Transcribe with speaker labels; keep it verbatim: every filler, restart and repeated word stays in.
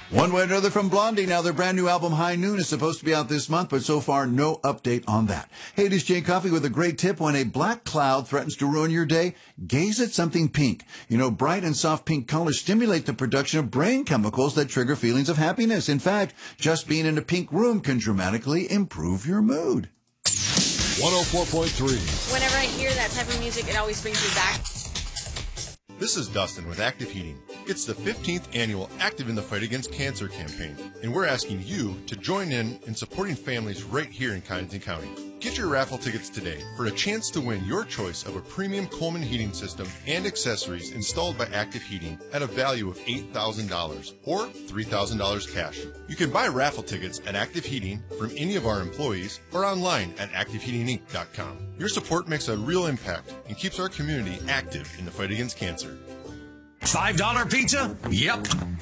Speaker 1: One way or another from Blondie. Now, their brand new album, High Noon, is supposed to be out this month, but so far, no update on that. Hey, it is Jay Coffey with a great tip. When a black cloud threatens to ruin your day, gaze at something pink. You know, bright and soft pink colors stimulate the production of brain chemicals that trigger feelings of happiness. In fact, just being in a pink room can dramatically improve your mood.
Speaker 2: one oh four point three.
Speaker 3: Whenever I hear that type of music, it always brings me back.
Speaker 4: This is Dustin with Active Heating. It's the fifteenth annual Active in the Fight Against Cancer campaign, and we're asking you to join in in supporting families right here in Cottington County. Get your raffle tickets today for a chance to win your choice of a premium Coleman heating system and accessories installed by Active Heating at a value of eight thousand dollars or three thousand dollars cash. You can buy raffle tickets at Active Heating from any of our employees or online at active heating inc dot com. Your support makes a real impact and keeps our community active in the fight against cancer.
Speaker 5: five dollar pizza? Yep.